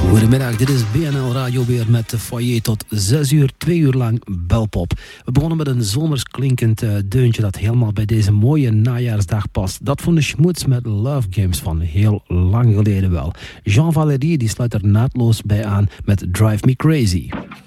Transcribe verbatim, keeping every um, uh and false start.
Goedemiddag, dit is B N L Radio weer met de foyer tot zes uur, twee uur lang belpop. We begonnen met een zomers klinkend uh, deuntje dat helemaal bij deze mooie najaarsdag past. Dat van de Schmoets met Love Games van heel lang geleden wel. Jean Valery die sluit er naadloos bij aan met Drive Me Crazy.